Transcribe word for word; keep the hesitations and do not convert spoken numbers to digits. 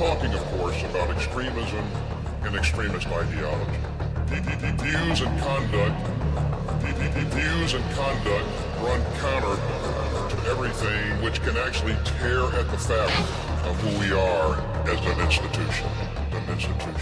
talking, of course, about extremism and extremist ideology. The, the, the views and conduct, the, the, the views and conduct run counter to everything which can actually tear at the fabric of who we are as an institution. An institution.